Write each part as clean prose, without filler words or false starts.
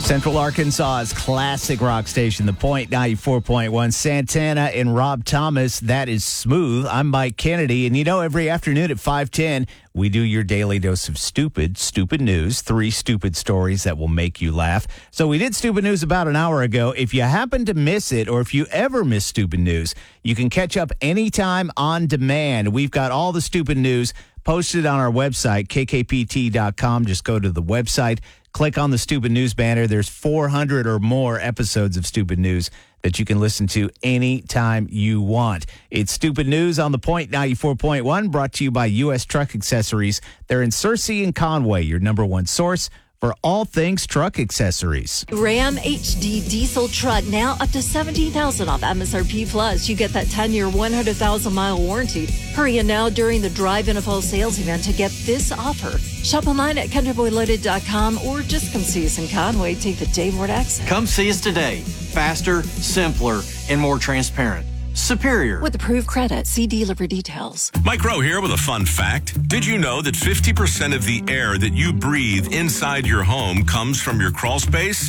Central Arkansas's classic rock station, The Point 94.1. Santana and Rob Thomas, that is smooth. I'm Mike Kennedy, and every afternoon at 5:10, we do your daily dose of stupid news, 3 stupid stories that will make you laugh. So we did stupid news about an hour ago. If you happen to miss it, or if you ever miss stupid news, you can catch up anytime on demand. We've got all the stupid news posted on our website, kkpt.com. Just go to the website, click on the Stupid News banner. There's 400 or more episodes of Stupid News that you can listen to anytime you want. It's Stupid News on The Point 94.1, brought to you by U.S. Truck Accessories. They're in Searcy and Conway, your number one source for all things truck accessories. Ram HD diesel truck, now up to $17,000 off MSRP Plus. You get that 10-year, 100,000-mile warranty. Hurry in now during the Drive NFL sales event to get this offer. Shop online at countryboyloaded.com or just come see us in Conway. Take the Dave Ward exit. Come see us today. Faster, simpler, and more transparent. Superior. With approved credit, see dealer for details. Mike Rowe here with a fun fact. Did you know that 50% of the air that you breathe inside your home comes from your crawl space?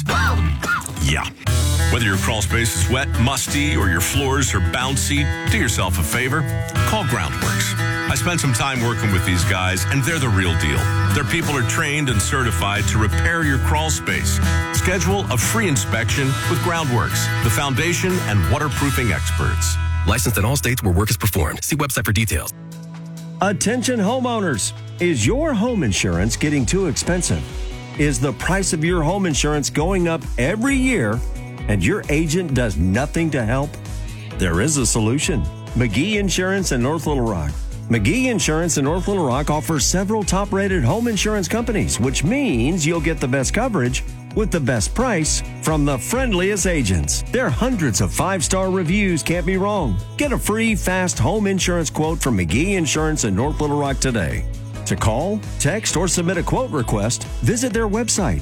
Yeah. Whether your crawl space is wet, musty, or your floors are bouncy, do yourself a favor. Call Groundworks. I spent some time working with these guys, and they're the real deal. Their people are trained and certified to repair your crawl space. Schedule a free inspection with Groundworks, the foundation and waterproofing experts. Licensed in all states where work is performed. See website for details. Attention homeowners. Is your home insurance getting too expensive? Is the price of your home insurance going up every year and your agent does nothing to help? There is a solution. McGee Insurance in North Little Rock. McGee Insurance in North Little Rock offers several top-rated home insurance companies, which means you'll get the best coverage with the best price from the friendliest agents. Their hundreds of 5-star reviews can't be wrong. Get a free, fast home insurance quote from McGee Insurance in North Little Rock today. To call, text, or submit a quote request, visit their website,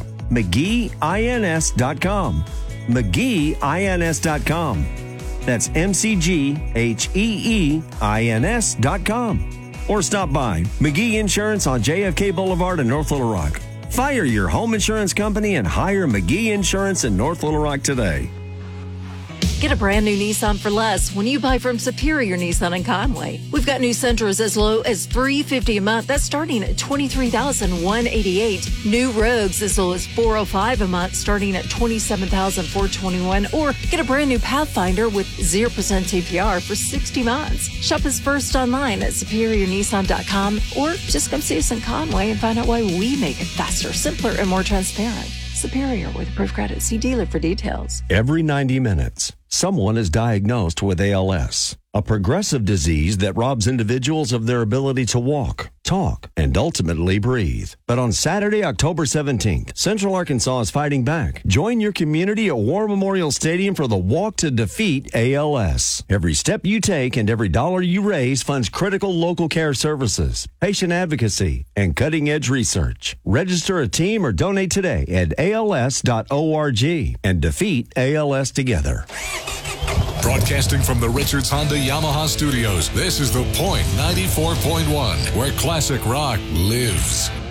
McGeeINS.com. McGeeINS.com. That's McGeeINS.com. Or stop by McGee Insurance on JFK Boulevard in North Little Rock. Fire your home insurance company and hire McGee Insurance in North Little Rock today. Get a brand new Nissan for less when you buy from Superior Nissan in Conway. We've got new Sentras as low as $350 a month. That's starting at $23,188. New Rogues as low as $405 a month, starting at $27,421. Or get a brand new Pathfinder with 0% APR for 60 months. Shop us first online at superiornissan.com or just come see us in Conway and find out why we make it faster, simpler, and more transparent. Superior with approved credit. See dealer for details. Every 90 minutes, someone is diagnosed with ALS, a progressive disease that robs individuals of their ability to walk, talk, and ultimately breathe. But on Saturday, October 17th, Central Arkansas is fighting back. Join your community at War Memorial Stadium for the Walk to Defeat ALS. Every step you take and every dollar you raise funds critical local care services, patient advocacy, and cutting-edge research. Register a team or donate today at als.org and defeat ALS together. Broadcasting from the Richards Honda Yamaha Studios, this is The Point 94.1, where classic rock lives.